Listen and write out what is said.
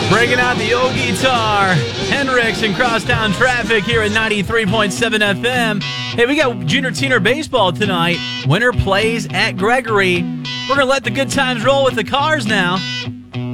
Bringing out the old guitar. Hendrix and Crosstown Traffic here at 93.7 FM. Hey, we got junior teener baseball tonight. Winner plays at Gregory. We're going to let the good times roll with the Cars now.